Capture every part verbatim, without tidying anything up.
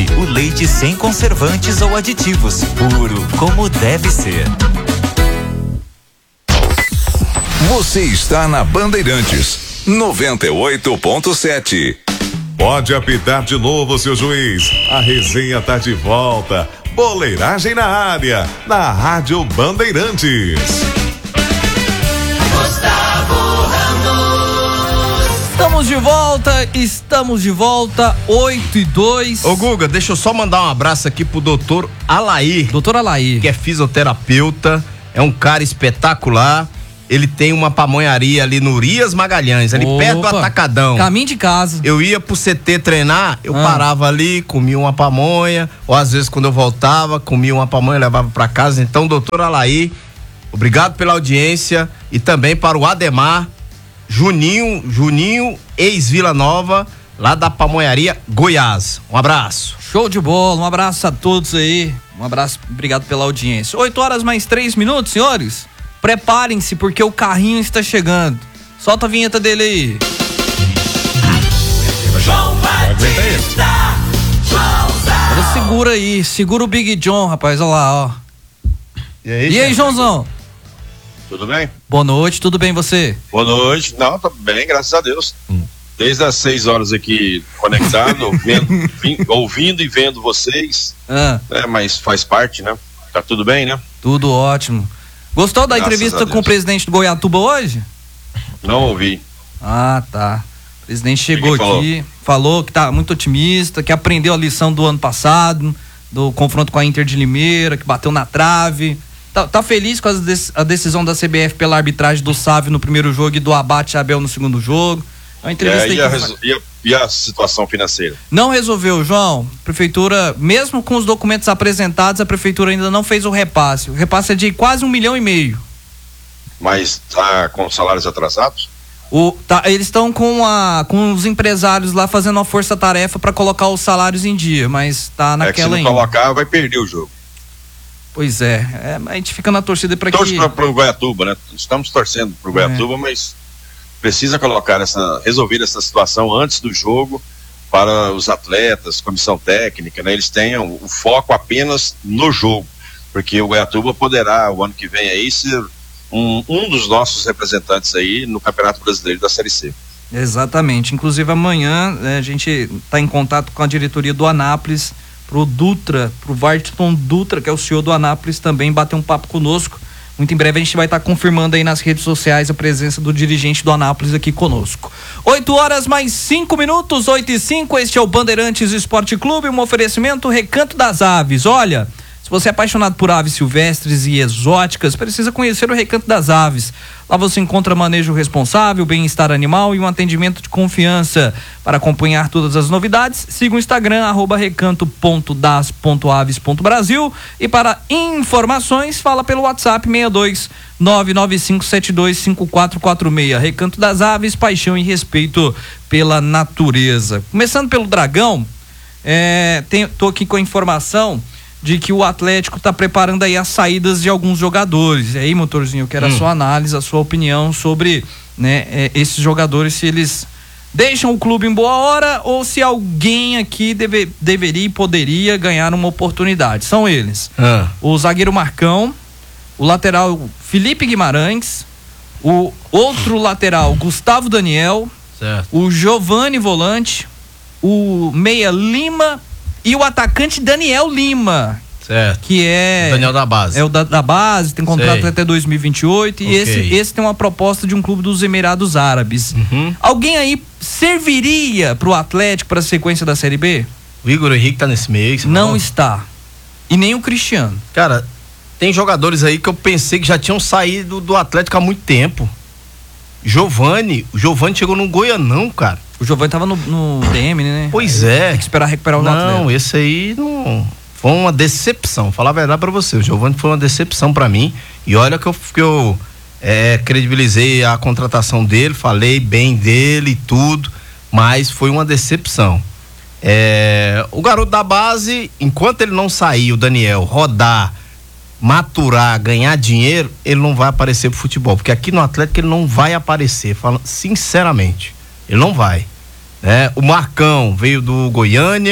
o leite sem conservantes ou aditivos, puro, como deve ser. Você está na Bandeirantes, noventa e oito ponto sete. Pode apitar de novo, seu juiz. A resenha tá de volta. Boleiragem na área, na Rádio Bandeirantes. Gustavo Ramos. Estamos de volta, estamos de volta, oito e dois. Ô Guga, deixa eu só mandar um abraço aqui pro doutor Alair. Doutor Alair. Que é fisioterapeuta, é um cara espetacular. Ele tem uma pamonharia ali no Urias Magalhães, ali Opa, perto do Atacadão. Caminho de casa. Eu ia pro C T treinar, eu ah. parava ali, comia uma pamonha, ou às vezes quando eu voltava, comia uma pamonha e levava pra casa. Então, doutor Alair, obrigado pela audiência e também para o Ademar, Juninho, Juninho, ex-Vila Nova, lá da pamonharia Goiás. Um abraço. Show de bola, um abraço a todos aí, um abraço, obrigado pela audiência. oito horas mais três minutos, senhores. Preparem-se porque o carrinho está chegando. Solta a vinheta dele aí. João Batista. Olha, segura aí, segura o Big John, rapaz, olha lá, ó. E aí, e aí Joãozão? Tudo bem? Boa noite, tudo bem você? Boa noite, não, tá bem, graças a Deus. Hum. Desde as seis horas aqui conectado, vendo, vim, ouvindo e vendo vocês, ah. né, mas faz parte, né? Tá tudo bem, né? Tudo ótimo. Gostou da Graças entrevista com o presidente do Goiatuba hoje? Não ouvi. Ah, tá. O presidente chegou que aqui, falou? falou que tá muito otimista, que aprendeu a lição do ano passado, do confronto com a Inter de Limeira, que bateu na trave. Tá, tá feliz com a decisão da C B F pela arbitragem do Sávio no primeiro jogo e do Abate Abel no segundo jogo. A entrevista é, e, a que... e, a, e a situação financeira? Não resolveu, João. Prefeitura, mesmo com os documentos apresentados, a prefeitura ainda não fez o repasse. O repasse é de quase um milhão e meio. Mas tá com salários atrasados? O, tá, eles estão com, a, com os empresários lá fazendo uma força-tarefa para colocar os salários em dia, mas tá naquela é que se não ainda. colocar, vai perder o jogo. Pois é, é a gente fica na torcida para que... Torce para o Goiatuba, né? Estamos torcendo para o Goiatuba, é. mas... precisa colocar essa, resolver essa situação antes do jogo para os atletas, comissão técnica, né? Eles tenham o foco apenas no jogo, porque o Goiatuba poderá, o ano que vem aí, ser um, um dos nossos representantes aí no Campeonato Brasileiro da Série C. Exatamente, inclusive amanhã né, a gente está em contato com a diretoria do Anápolis, pro Dutra, pro Varton Dutra, que é o senhor do Anápolis, também bater um papo conosco. Muito em breve a gente vai estar confirmando aí nas redes sociais a presença do dirigente do Anápolis aqui conosco. oito horas mais cinco minutos, oito e cinco, este é o Bandeirantes Esporte Clube, um oferecimento Recanto das Aves. Olha, se você é apaixonado por aves silvestres e exóticas, precisa conhecer o Recanto das Aves. Lá você encontra manejo responsável, bem-estar animal e um atendimento de confiança. Para acompanhar todas as novidades, siga o Instagram, arroba recanto ponto das ponto aves ponto brasil, e para informações, fala pelo WhatsApp seis dois nove nove cinco sete dois cinco quatro quatro seis. Recanto das Aves, paixão e respeito pela natureza. Começando pelo Dragão, é, tem, tô aqui com a informação de que o Atlético está preparando aí as saídas de alguns jogadores. E aí, Motorzinho, eu quero hum. a sua análise, a sua opinião sobre né, é, esses jogadores, se eles deixam o clube em boa hora ou se alguém aqui deve, deveria e poderia ganhar uma oportunidade. São eles. Ah. O zagueiro Marcão, o lateral Felipe Guimarães, o outro lateral Gustavo Daniel, certo. O Giovani Volante, o meia Lima e o atacante Daniel Lima, certo. Que é o Daniel da base. É o da, da base, tem contrato Sei. até dois mil e vinte e oito. Okay. E esse, esse tem uma proposta de um clube dos Emirados Árabes. Uhum. Alguém aí serviria pro Atlético para a sequência da Série B? O Igor Henrique tá nesse meio? Não falou? Está. E nem o Cristiano. Cara, tem jogadores aí que eu pensei que já tinham saído do Atlético há muito tempo. Giovani, o Giovani chegou no Goianão, cara. O Giovani tava no, no D M, né? Pois é. Tem que esperar recuperar o Não, Atlético. esse aí não... Foi uma decepção, falar a verdade pra você. O Giovani foi uma decepção pra mim. E olha que eu, que eu é, credibilizei a contratação dele, falei bem dele e tudo, mas foi uma decepção. É, o garoto da base, enquanto ele não sair, o Daniel, rodar, maturar, ganhar dinheiro, ele não vai aparecer pro futebol, porque aqui no Atlético ele não vai aparecer, falando sinceramente, ele não vai, né? O Marcão veio do Goiânia,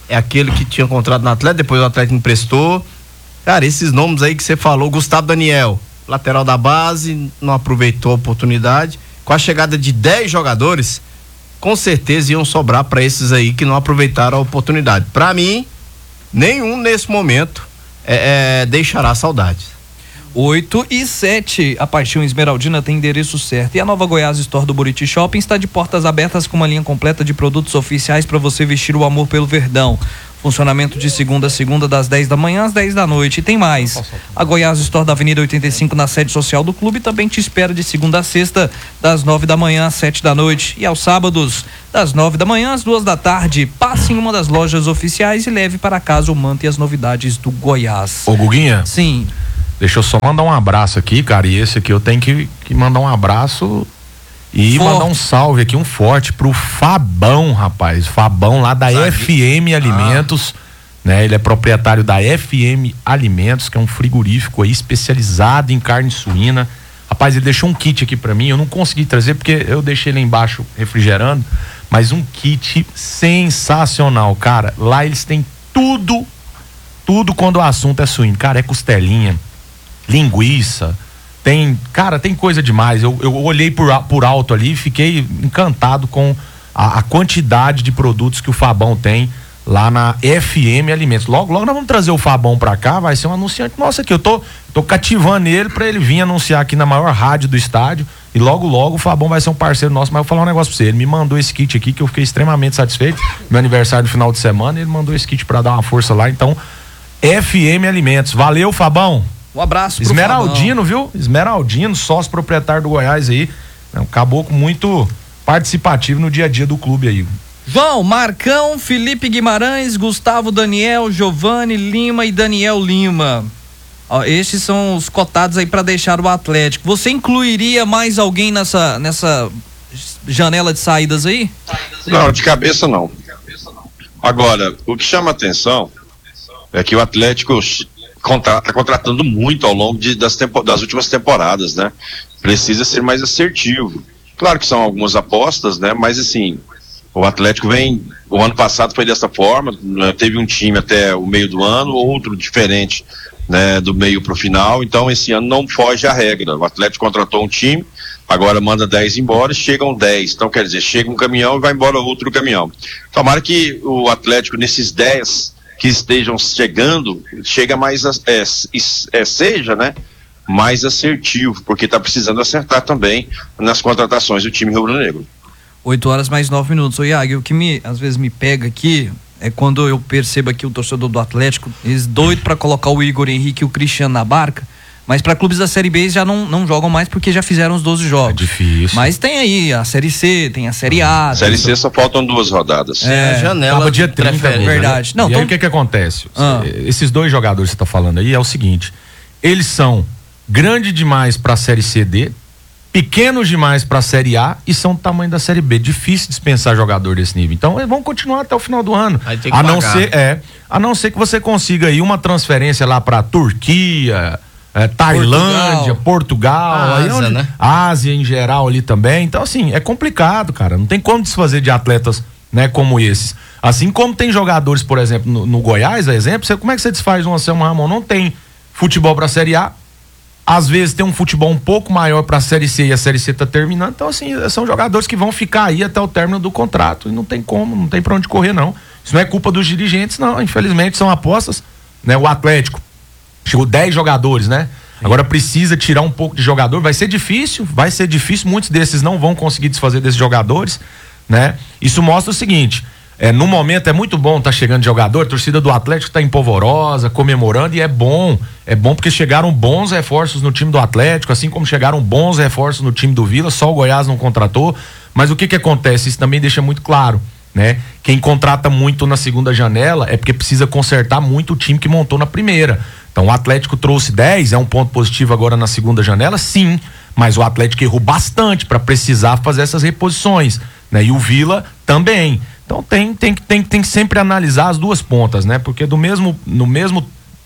é aquele que tinha contrato no Atlético, depois o Atlético emprestou. Cara, esses nomes aí que você falou, Gustavo Daniel, lateral da base, não aproveitou a oportunidade. Com a chegada de dez jogadores, com certeza iam sobrar para esses aí que não aproveitaram a oportunidade. Para mim, nenhum nesse momento é, é, deixará saudades. oito e sete. A Paixão Esmeraldina tem endereço certo. E a Nova Goiás Store do Buriti Shopping está de portas abertas com uma linha completa de produtos oficiais para você vestir o amor pelo Verdão. Funcionamento de segunda a segunda, das dez da manhã às dez da noite. E tem mais. A Goiás Store da Avenida oitenta e cinco, na sede social do clube, também te espera de segunda a sexta, das nove da manhã às sete da noite. E aos sábados, das nove da manhã às duas da tarde. Passe em uma das lojas oficiais e leve para casa o manto e as novidades do Goiás. Ô, Guguinha. Sim. Deixa eu só mandar um abraço aqui, cara. E esse aqui eu tenho que, que mandar um abraço e forte. Mandar um salve aqui, um forte pro Fabão, rapaz. Fabão lá da Sabe? F M Alimentos, ah. né? Ele é proprietário da F M Alimentos, que é um frigorífico aí especializado em carne suína. Rapaz, ele deixou um kit aqui pra mim. Eu não consegui trazer porque eu deixei ele embaixo refrigerando. Mas um kit sensacional, cara. Lá eles têm tudo, tudo quando o assunto é suíno. Cara, é costelinha, linguiça, tem, cara, tem coisa demais. Eu, eu olhei por, por alto ali e fiquei encantado com a, a quantidade de produtos que o Fabão tem lá na F M Alimentos. Logo, logo nós vamos trazer o Fabão pra cá, vai ser um anunciante nosso aqui. Eu tô, tô cativando ele pra ele vir anunciar aqui na maior rádio do estádio. E logo, logo o Fabão vai ser um parceiro nosso. Mas eu vou falar um negócio pra você. Ele me mandou esse kit aqui que eu fiquei extremamente satisfeito. Meu aniversário no final de semana, ele mandou esse kit pra dar uma força lá. Então, F M Alimentos. Valeu, Fabão. Um abraço pro Esmeraldino, Fabão. viu? Esmeraldino, sócio proprietário do Goiás aí. É um caboclo muito participativo no dia a dia do clube aí. João, Marcão, Felipe Guimarães, Gustavo Daniel, Giovanni Lima e Daniel Lima. Ó, estes são os cotados aí para deixar o Atlético. Você incluiria mais alguém nessa, nessa janela de saídas aí? Não, de cabeça não. Agora, o que chama atenção é que o Atlético está contratando muito ao longo de, das, tempo, das últimas temporadas, né? Precisa ser mais assertivo. Claro que são algumas apostas, né? Mas assim, o Atlético vem, o ano passado foi dessa forma, né? Teve um time até o meio do ano, outro diferente, né? Do meio para o final, então esse ano não foge à regra. O Atlético contratou um time, agora manda dez embora, chegam dez, então quer dizer, chega um caminhão e vai embora outro caminhão. Tomara que o Atlético, nesses dez que estejam chegando, chega mais, é, é, seja, né, mais assertivo, porque está precisando acertar também nas contratações do time rubro-negro. oito horas mais nove minutos. Ô Iago, o que me, às vezes me pega aqui é quando eu percebo aqui o torcedor do Atlético, eles doido para colocar o Igor Henrique e o Cristiano na barca, mas para clubes da Série B já não, não jogam mais porque já fizeram os doze jogos. É difícil. Mas tem aí a Série C, tem a Série A. Série C só faltam duas rodadas. É, a janela tava dia trinta, é verdade. Né? Não, e então... aí o que que acontece? Ah. Esses dois jogadores que você tá falando aí é o seguinte, eles são grandes demais pra Série C D, pequenos demais pra Série A e são do tamanho da Série B. Difícil dispensar jogador desse nível. Então eles vão continuar até o final do ano. Aí tem que a não pagar. ser, é, a não ser que você consiga aí uma transferência lá pra Turquia, É, Tailândia, Portugal, Portugal aí Ásia, onde, né? Ásia em geral ali também. Então, assim, é complicado, cara. Não tem como desfazer de atletas, né, como esses. Assim como tem jogadores, por exemplo, no, no Goiás, exemplo, você, como é que você desfaz um Anselmo Ramon? Não tem futebol pra Série A. Às vezes tem um futebol um pouco maior pra Série C e a Série C tá terminando. Então, assim, são jogadores que vão ficar aí até o término do contrato. E não tem como, não tem pra onde correr, não. Isso não é culpa dos dirigentes, não. Infelizmente, são apostas, né? O Atlético chegou dez jogadores, né? Sim. Agora precisa tirar um pouco de jogador, vai ser difícil, vai ser difícil, muitos desses não vão conseguir desfazer desses jogadores, né? Isso mostra o seguinte, é, no momento é muito bom tá chegando jogador, a torcida do Atlético tá em polvorosa, comemorando, e é bom, é bom porque chegaram bons reforços no time do Atlético, assim como chegaram bons reforços no time do Vila, só o Goiás não contratou, mas o que que acontece? Isso também deixa muito claro, né? Quem contrata muito na segunda janela é porque precisa consertar muito o time que montou na primeira. Então o Atlético trouxe dez, é um ponto positivo agora na segunda janela, sim, mas o Atlético errou bastante para precisar fazer essas reposições, né? E o Vila também. Então tem tem tem tem que sempre analisar as duas pontas, né? Porque do mesmo no mesmo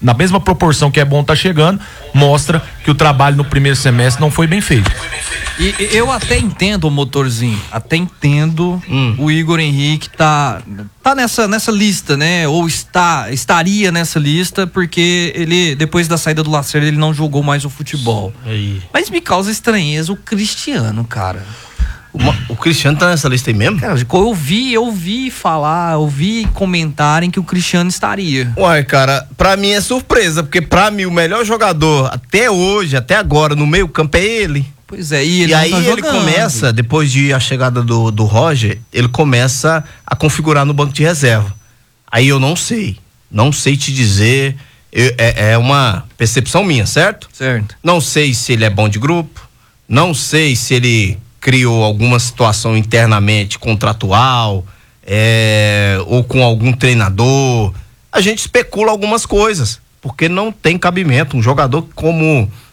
na mesma proporção que é bom tá chegando, mostra que o trabalho no primeiro semestre não foi bem feito. E eu até entendo, motorzinho, até entendo hum. o Igor Henrique tá, tá nessa, nessa lista, né? Ou está, estaria nessa lista, porque ele, depois da saída do Lacerda, ele não jogou mais o futebol. Aí. Mas me causa estranheza o Cristiano, cara. Uma, o Cristiano tá nessa lista aí mesmo? Cara, eu ouvi, eu ouvi falar, eu ouvi comentarem que o Cristiano estaria. Uai, cara, pra mim é surpresa, porque pra mim o melhor jogador até hoje, até agora, no meio campo é ele. Pois é, e, ele e aí tá ele começa, depois de a chegada do, do Roger, ele começa a configurar no banco de reserva. Aí eu não sei, não sei te dizer, eu, é, é uma percepção minha, certo? Certo. Não sei se ele é bom de grupo, não sei se ele criou alguma situação internamente contratual, é, ou com algum treinador. A gente especula algumas coisas, porque não tem cabimento. Um jogador como